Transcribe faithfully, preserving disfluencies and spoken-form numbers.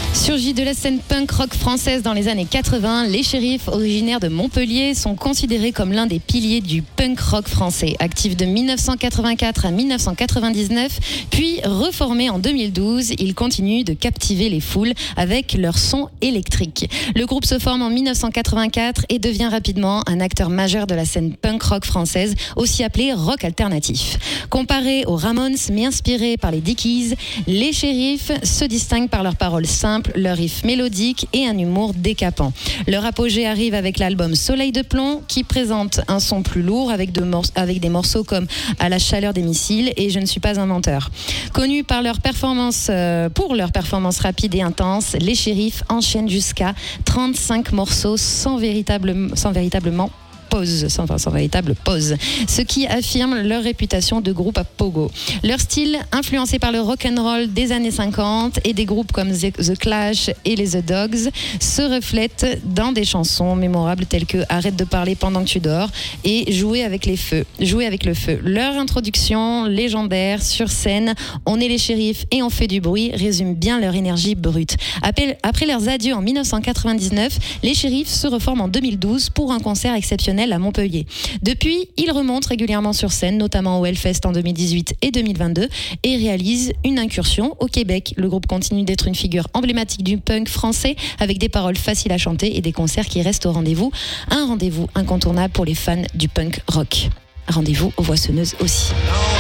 Surgis de la scène punk rock française dans les années quatre-vingts, les Shérifs, originaires de Montpellier, sont considérés comme l'un des piliers du punk rock français. Actifs de dix-neuf cent quatre-vingt-quatre à dix-neuf cent quatre-vingt-dix-neuf, puis reformés en deux mille douze, ils continuent de captiver les foules avec leur son électrique. Le groupe se forme en dix-neuf cent quatre-vingt-quatre et devient rapidement un acteur majeur de la scène punk rock française, aussi appelée rock alternatif. Comparés aux Ramones, mais inspirés par les Dickies, les Shérifs se distinguent par leurs paroles simples, leurs riffs mélodiques et un humour décapant. Leur apogée arrive avec l'album Soleil de plomb, qui présente un son plus lourd avec, de mor- avec des morceaux comme À la chaleur des missiles et Je ne suis pas un menteur. Connus par leur performance, euh, pour leur performance rapide et intense, les Shérifs enchaînent jusqu'à trente-cinq morceaux sans, véritable, sans véritablement pause, sans, sans véritable pause, ce qui affirme leur réputation de groupe à pogo. Leur style, influencé par le rock'n'roll des années cinquante et des groupes comme The, The Clash et les The Dogs, se reflète dans des chansons mémorables telles que Arrête de parler pendant que tu dors et Jouer avec les feux, Jouer avec le feu. Leur introduction légendaire sur scène, On est les Shérifs et on fait du bruit, résume bien leur énergie brute. Après, après leurs adieux en dix-neuf cent quatre-vingt-dix-neuf, les Shérifs se reforment en deux mille douze pour un concert exceptionnel à Montpellier. Depuis, ils remontent régulièrement sur scène, notamment au Hellfest en deux mille dix-huit et deux mille vingt-deux, et réalisent une incursion au Québec. Le groupe continue d'être une figure emblématique du punk français, avec des paroles faciles à chanter et des concerts qui restent au rendez-vous. Un rendez-vous incontournable pour les fans du punk rock. Rendez-vous aux Voissonneuses aussi.